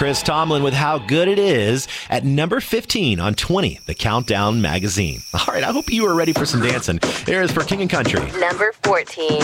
Chris Tomlin with How Good It Is at number 15 on 20, the Countdown magazine. All right, I hope you are ready for some dancing. Here is for King and Country. Number 14.